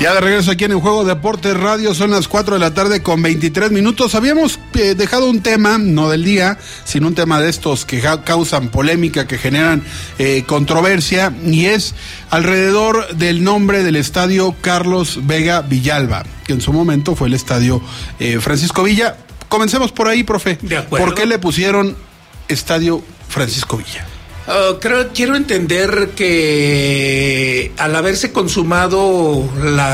Ya de regreso aquí en Juego Deportes Radio, son las 4 de la tarde con 23 minutos. Habíamos dejado un tema, no del día, sino un tema de estos que causan polémica, que generan controversia, y es alrededor del nombre del estadio Carlos Vega Villalba, que en su momento fue el estadio Francisco Villa. Comencemos por ahí, profe. De acuerdo. ¿Por qué le pusieron estadio Francisco Villa? Quiero entender que al haberse consumado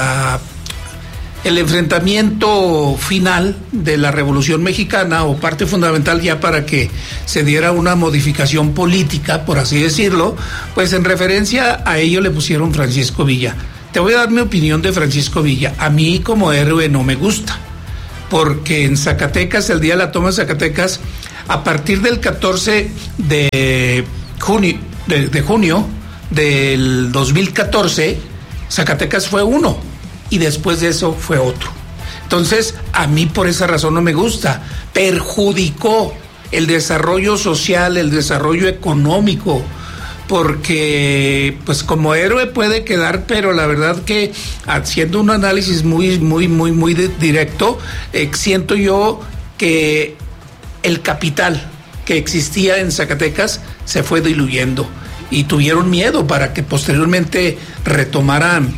el enfrentamiento final de la Revolución Mexicana, o parte fundamental ya para que se diera una modificación política, por así decirlo, pues en referencia a ello le pusieron Francisco Villa. Te voy a dar mi opinión de Francisco Villa. A mí como héroe no me gusta, porque en Zacatecas, el día de la toma de Zacatecas, a partir del 14 de junio del 2014, Zacatecas fue uno y después de eso fue otro. Entonces, a mí por esa razón no me gusta. Perjudicó el desarrollo social, el desarrollo económico, porque pues como héroe puede quedar, pero la verdad que haciendo un análisis muy directo, siento yo que el capital que existía en Zacatecas se fue diluyendo y tuvieron miedo para que posteriormente retomaran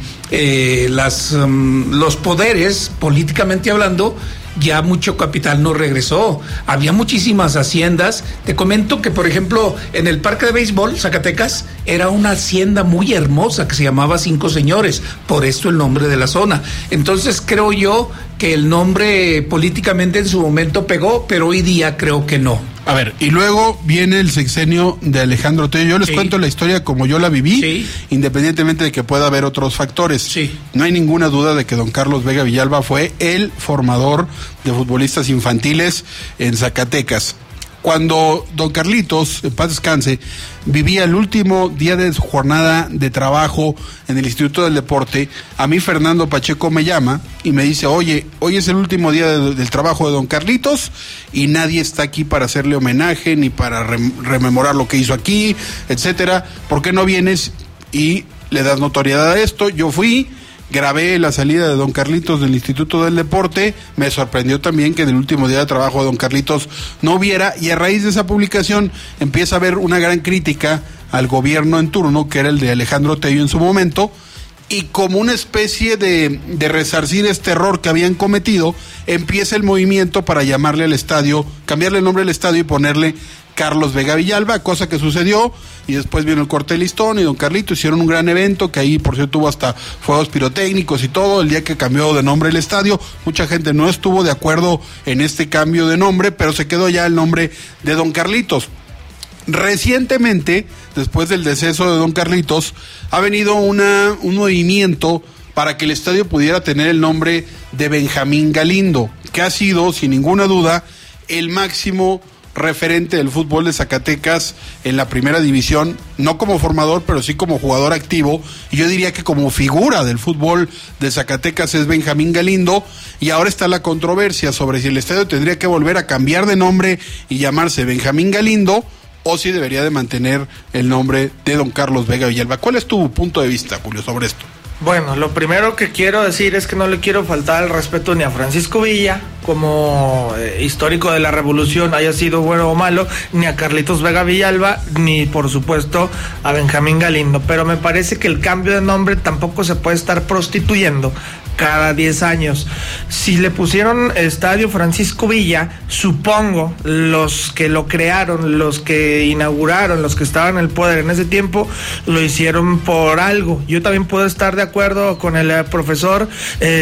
los poderes, políticamente hablando. Ya mucho capital no regresó, había muchísimas haciendas. Te comento que, por ejemplo, en el parque de béisbol, Zacatecas, era una hacienda muy hermosa que se llamaba Cinco Señores, por esto el nombre de la zona. Entonces creo yo que el nombre políticamente en su momento pegó, pero hoy día creo que no. A ver, y luego viene el sexenio de Alejandro Tello. Yo les cuento la historia como yo la viví, independientemente de que pueda haber otros factores. No hay ninguna duda de que don Carlos Vega Villalba fue el formador de futbolistas infantiles en Zacatecas. Cuando don Carlitos, en paz descanse, vivía el último día de su jornada de trabajo en el Instituto del Deporte, a mí Fernando Pacheco me llama y me dice: oye, hoy es el último día del trabajo de don Carlitos y nadie está aquí para hacerle homenaje ni para rememorar lo que hizo aquí, etcétera. ¿Por qué no vienes y le das notoriedad a esto? Yo fui, grabé la salida de don Carlitos del Instituto del Deporte. Me sorprendió también que en el último día de trabajo de don Carlitos no hubiera, y a raíz de esa publicación empieza a haber una gran crítica al gobierno en turno, que era el de Alejandro Tello en su momento, y como una especie de resarcir este error que habían cometido, empieza el movimiento para llamarle al estadio, cambiarle el nombre al estadio y ponerle Carlos Vega Villalba, cosa que sucedió, y después vino el corte de listón y don Carlito hicieron un gran evento, que ahí por cierto hubo hasta fuegos pirotécnicos y todo, el día que cambió de nombre el estadio. Mucha gente no estuvo de acuerdo en este cambio de nombre, pero se quedó ya el nombre de don Carlitos. Recientemente, después del deceso de don Carlitos, ha venido un movimiento para que el estadio pudiera tener el nombre de Benjamín Galindo, que ha sido, sin ninguna duda, el máximo referente del fútbol de Zacatecas en la primera división, no como formador, pero sí como jugador activo, y yo diría que como figura del fútbol de Zacatecas es Benjamín Galindo. Y ahora está la controversia sobre si el estadio tendría que volver a cambiar de nombre y llamarse Benjamín Galindo, o si debería de mantener el nombre de don Carlos Vega Villalba. ¿Cuál es tu punto de vista, Julio, sobre esto? Bueno, lo primero que quiero decir es que no le quiero faltar el respeto ni a Francisco Villa, como histórico de la revolución, haya sido bueno o malo, ni a Carlitos Vega Villalba, ni por supuesto a Benjamín Galindo. Pero me parece que el cambio de nombre tampoco se puede estar prostituyendo cada 10 años. Si le pusieron Estadio Francisco Villa, supongo los que lo crearon, los que inauguraron, los que estaban en el poder en ese tiempo, lo hicieron por algo. Yo también puedo estar de acuerdo con el profesor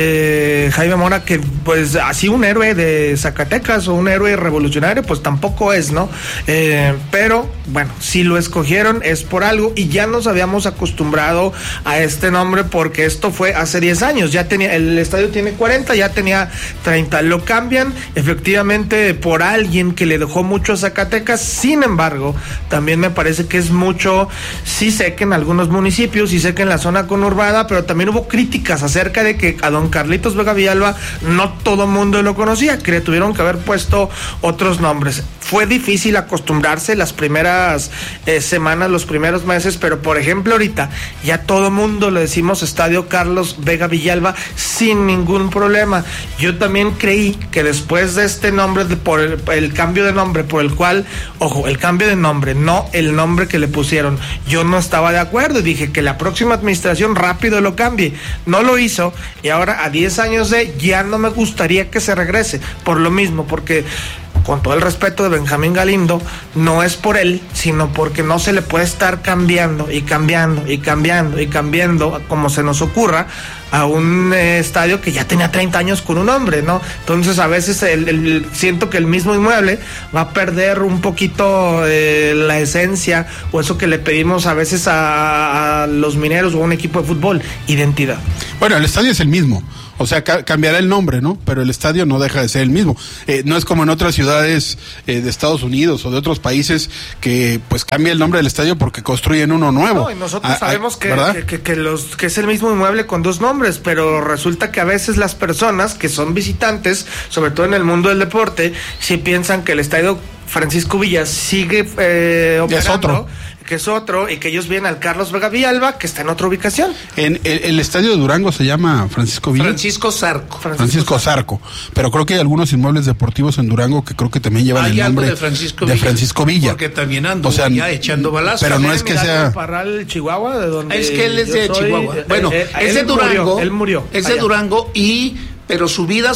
Jaime Mora, que pues así un héroe de Zacatecas o un héroe revolucionario pues tampoco es, ¿no? Pero bueno, si lo escogieron es por algo, y ya nos habíamos acostumbrado a este nombre porque esto fue hace 10 años, ya tenía, el estadio tiene 40, ya tenía 30, lo cambian efectivamente por alguien que le dejó mucho a Zacatecas. Sin embargo, también me parece que es mucho, sí sé que en algunos municipios, sí sé que en la zona conurbada, pero también hubo críticas acerca de que a don Carlitos Vega Villalba no todo mundo lo conocía, que le tuvieron que haber puesto otros nombres. fue difícil acostumbrarse las primeras semanas, los primeros meses, pero por ejemplo ahorita ya todo mundo le decimos Estadio Carlos Vega Villalba sin ningún problema. Yo también creí que después de este nombre, por el cambio de nombre, por el cual, ojo, el cambio de nombre, no el nombre que le pusieron, yo no estaba de acuerdo y dije que la próxima administración rápido lo cambie. No lo hizo y ahora a 10 años ya no me gustaría que se regrese por lo mismo, porque con todo el respeto de Benjamín Galindo, no es por él, sino porque no se le puede estar cambiando y cambiando y cambiando y cambiando como se nos ocurra a un estadio que ya tenía 30 años con un hombre, ¿no? Entonces a veces siento que el mismo inmueble va a perder un poquito la esencia o eso que le pedimos a veces a los Mineros o a un equipo de fútbol, identidad. Bueno, el estadio es el mismo. O sea, cambiará el nombre, ¿no? Pero el estadio no deja de ser el mismo. No es como en otras ciudades de Estados Unidos o de otros países que pues cambia el nombre del estadio porque construyen uno nuevo. No, y nosotros sabemos que es el mismo inmueble con dos nombres, pero resulta que a veces las personas que son visitantes, sobre todo en el mundo del deporte, sí piensan que el estadio Francisco Villa sigue operando, que es otro, y que ellos vienen al Carlos Vega Villalba, que está en otra ubicación. En el estadio de Durango se llama Francisco Villa. Francisco Zarco. Pero creo que hay algunos inmuebles deportivos en Durango que creo que también llevan el nombre de Francisco Villa. Porque también ando ya echando balazos. Pero no es que sea... Parral, Chihuahua, de donde es que él es de Chihuahua. Bueno, es de Durango. Él murió. Es de Durango pero su vida...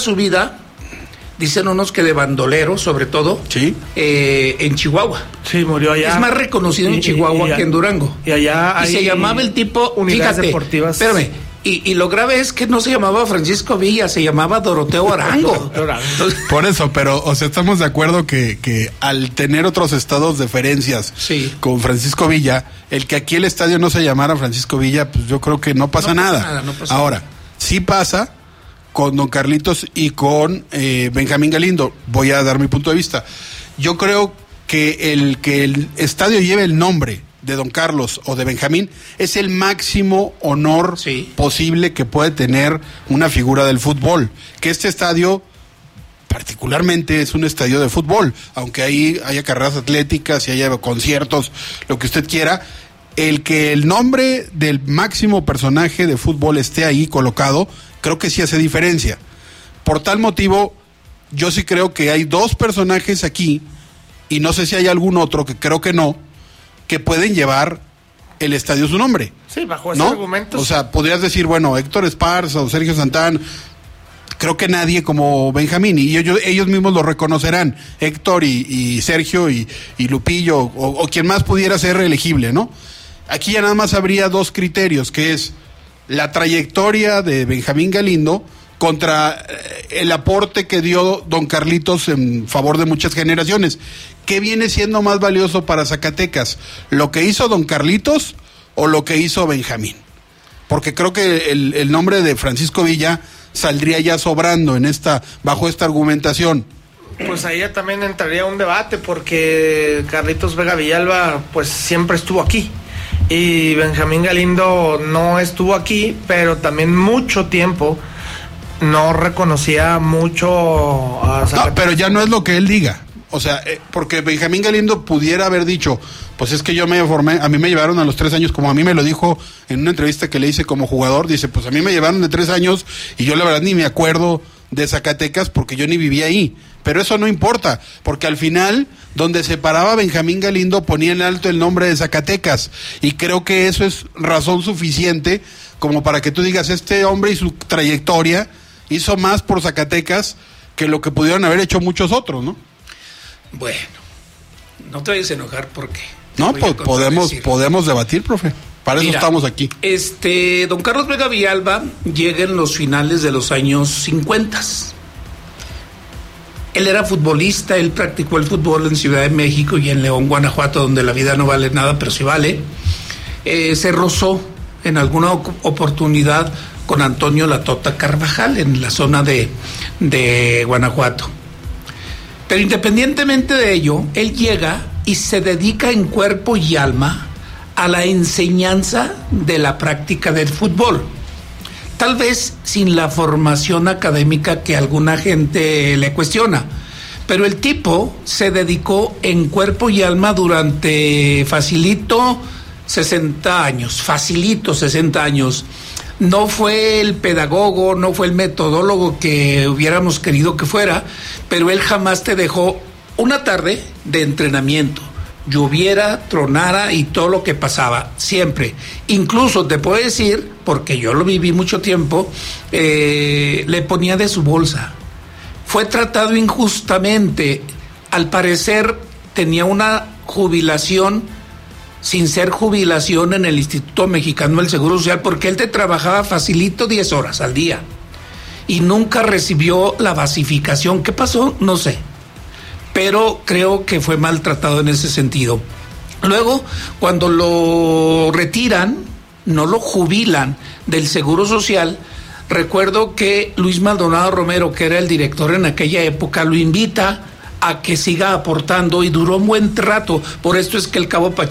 Dicen unos que de bandolero, sobre todo, ¿sí? En Chihuahua. Sí, murió allá. Es más reconocido en Chihuahua que en Durango. Y allá hay se llamaba el tipo, unidades deportivas. Espérame, y lo grave es que no se llamaba Francisco Villa, se llamaba Doroteo Arango. Por eso, pero, o sea, estamos de acuerdo que al tener otros estados deferencias con Francisco Villa, el que aquí el estadio no se llamara Francisco Villa, pues yo creo que no pasa nada. Ahora, sí pasa con don Carlitos y con Benjamín Galindo. Voy a dar mi punto de vista. Yo creo que el estadio lleve el nombre de don Carlos o de Benjamín es el máximo honor posible que puede tener una figura del fútbol. Que este estadio particularmente es un estadio de fútbol, aunque ahí haya carreras atléticas y haya conciertos, lo que usted quiera. El que el nombre del máximo personaje de fútbol esté ahí colocado, creo que sí hace diferencia. Por tal motivo, yo sí creo que hay dos personajes aquí, y no sé si hay algún otro, que creo que no, que pueden llevar el estadio su nombre. Sí, bajo ese argumento. O sea, podrías decir, bueno, Héctor Esparza o Sergio Santana. Creo que nadie como Benjamín, y ellos mismos lo reconocerán, Héctor y Sergio y Lupillo, o quien más pudiera ser elegible, ¿no? Aquí ya nada más habría dos criterios, que es la trayectoria de Benjamín Galindo contra el aporte que dio don Carlitos en favor de muchas generaciones. ¿Qué viene siendo más valioso para Zacatecas? ¿Lo que hizo don Carlitos o lo que hizo Benjamín? Porque creo que el nombre de Francisco Villa saldría ya sobrando bajo esta argumentación. Pues ahí ya también entraría un debate, porque Carlitos Vega Villalba pues siempre estuvo aquí. Y Benjamín Galindo no estuvo aquí, pero también mucho tiempo no reconocía mucho a Zacatecas. No, pero ya no es lo que él diga. O sea, porque Benjamín Galindo pudiera haber dicho, pues es que yo me formé, a mí me llevaron a los 3 años, como a mí me lo dijo en una entrevista que le hice como jugador, dice, pues a mí me llevaron de 3 años y yo la verdad ni me acuerdo de Zacatecas porque yo ni vivía ahí. Pero eso no importa, porque al final, donde se paraba Benjamín Galindo, ponía en alto el nombre de Zacatecas. Y creo que eso es razón suficiente como para que tú digas, este hombre y su trayectoria hizo más por Zacatecas que lo que pudieron haber hecho muchos otros, ¿no? Bueno, no te vayas a enojar porque... No, pues podemos debatir, profe. Para eso estamos aquí. Don Carlos Vega Villalba llega en los finales de los años 50. Él era futbolista, él practicó el fútbol en Ciudad de México y en León, Guanajuato, donde la vida no vale nada, pero sí vale. Se rozó en alguna oportunidad con Antonio La Tota Carvajal en la zona de Guanajuato. Pero independientemente de ello, él llega y se dedica en cuerpo y alma a la enseñanza de la práctica del fútbol. Tal vez sin la formación académica que alguna gente le cuestiona, Pero el tipo se dedicó en cuerpo y alma durante facilito 60 años. No fue el pedagogo, no fue el metodólogo que hubiéramos querido que fuera, pero él jamás te dejó una tarde de entrenamiento. Lloviera, tronara y todo lo que pasaba, siempre. Incluso te puedo decir, porque yo lo viví mucho tiempo, le ponía de su bolsa. Fue tratado injustamente. Al parecer tenía una jubilación sin ser jubilación en el Instituto Mexicano del Seguro Social, porque él te trabajaba facilito 10 horas al día y nunca recibió la basificación. ¿Qué pasó? No sé, pero creo que fue maltratado en ese sentido. Luego, cuando lo retiran, no lo jubilan del Seguro Social, recuerdo que Luis Maldonado Romero, que era el director en aquella época, lo invita a que siga aportando y duró un buen rato. Por esto es que el Cabo Pacheco